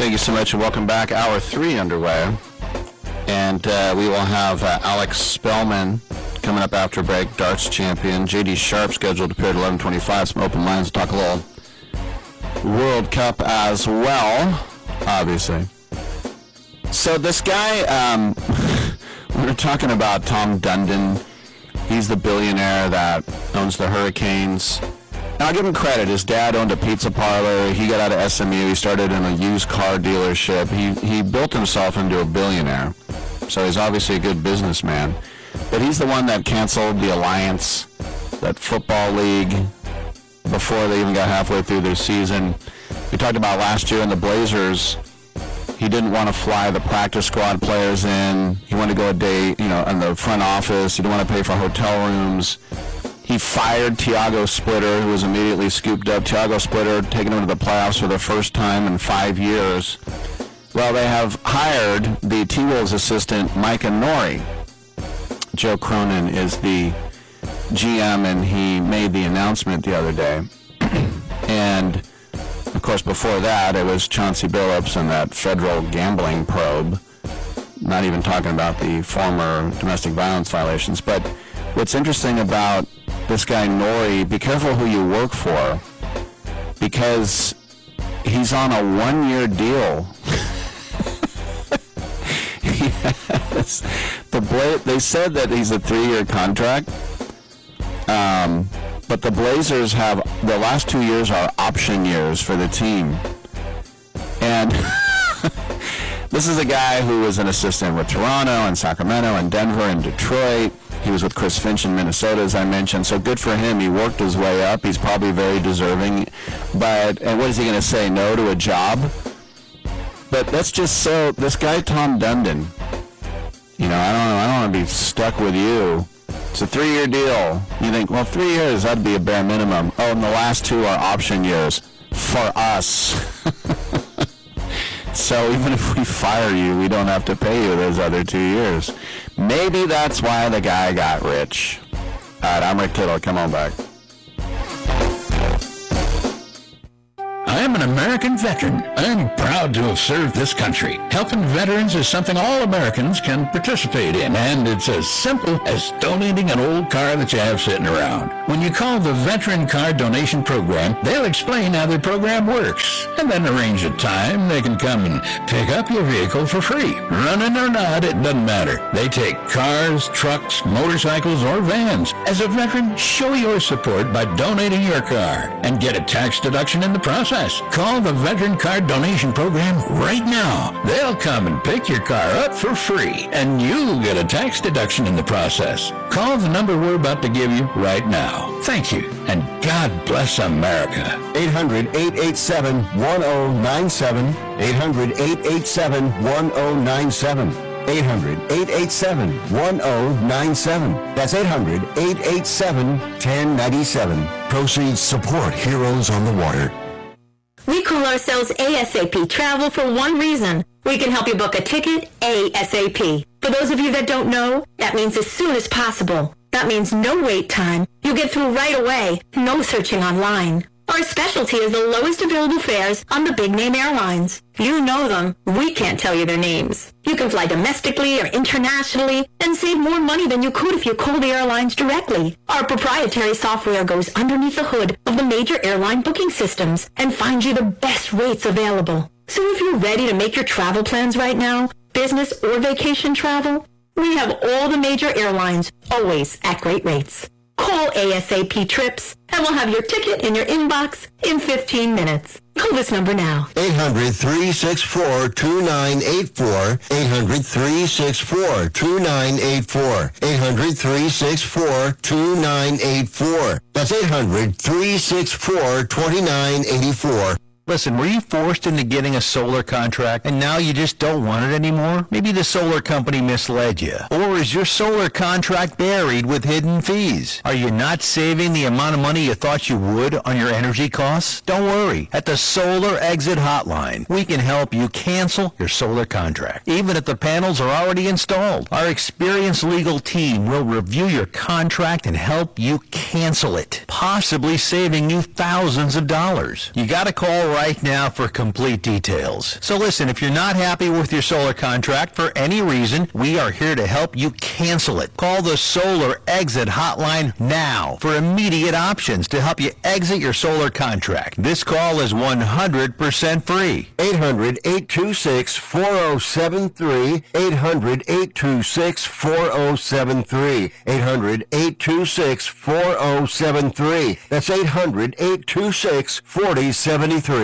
Thank you so much, and welcome back. Hour 3 underway. And we will have Alex Spellman coming up after break, darts champion. J.D. Sharp scheduled to appear at 11:25. Some open lines. Talk a little World Cup as well, obviously. So this guy, we were talking about Tom Dundon. He's the billionaire that owns the Hurricanes. And I'll give him credit. His dad owned a pizza parlor. He got out of SMU. He started in a used car dealership. He built himself into a billionaire. So he's obviously a good businessman. But he's the one that canceled the Alliance, that football league, before they even got halfway through their season. We talked about last year in the Blazers. He didn't want to fly the practice squad players in. He wanted to go a day, in the front office. He didn't want to pay for hotel rooms. He fired Tiago Splitter, who was immediately scooped up. Tiago Splitter taking him to the playoffs for the first time in 5 years. Well, they have hired the T-Wolves assistant, Micah Nori. Joe Cronin is the GM, and he made the announcement the other day. And, of course, before that, it was Chauncey Billups and that federal gambling probe. Not even talking about the former domestic violence violations. But what's interesting about this guy Nori, be careful who you work for, because he's on a 1-year deal. Yes. They said that he's a 3-year contract, but the Blazers have, the last 2 years are option years for the team. And this is a guy who was an assistant with Toronto and Sacramento and Denver and Detroit. He was with Chris Finch in Minnesota, as I mentioned. So good for him. He worked his way up. He's probably very deserving. And what is he going to say? No to a job? But that's just so. This guy Tom Dundon. I don't want to be stuck with you. It's a 3-year deal. You think, well, 3 years, that'd be a bare minimum. Oh, and the last 2 are option years for us. So even if we fire you, we don't have to pay you those other 2 years. Maybe that's why the guy got rich. All right, I'm Rick Tittle. Come on back. I am an American veteran. I'm proud to have served this country. Helping veterans is something all Americans can participate in, and it's as simple as donating an old car that you have sitting around. When you call the Veteran Car Donation Program, they'll explain how the program works, and then arrange a time they can come and pick up your vehicle for free. Running or not, it doesn't matter. They take cars, trucks, motorcycles, or vans. As a veteran, show your support by donating your car and get a tax deduction in the process. Call the Veteran Car Donation Program right now. They'll come and pick your car up for free, and you'll get a tax deduction in the process. Call the number we're about to give you right now. Thank you, and God bless America. 800-887-1097. 800-887-1097. 800-887-1097. That's 800-887-1097. Proceeds support Heroes on the Water. We call ourselves ASAP Travel for one reason. We can help you book a ticket ASAP. For those of you that don't know, that means as soon as possible. That means no wait time. You get through right away. No searching online. Our specialty is the lowest available fares on the big-name airlines. You know them. We can't tell you their names. You can fly domestically or internationally and save more money than you could if you call the airlines directly. Our proprietary software goes underneath the hood of the major airline booking systems and finds you the best rates available. So if you're ready to make your travel plans right now, business or vacation travel, we have all the major airlines, always at great rates. Call ASAP Trips, and we'll have your ticket in your inbox in 15 minutes. Call this number now. 800-364-2984. 800-364-2984. 800-364-2984. That's 800-364-2984. Listen, were you forced into getting a solar contract and now you just don't want it anymore? Maybe the solar company misled you. Or is your solar contract buried with hidden fees? Are you not saving the amount of money you thought you would on your energy costs? Don't worry. At the Solar Exit Hotline, we can help you cancel your solar contract, even if the panels are already installed. Our experienced legal team will review your contract and help you cancel it, possibly saving you thousands of dollars. You got to call right now for complete details. So listen, if you're not happy with your solar contract for any reason, we are here to help you cancel it. Call the Solar Exit Hotline now for immediate options to help you exit your solar contract. This call is 100% free. 800-826-4073. 800-826-4073. 800-826-4073. That's 800-826-4073.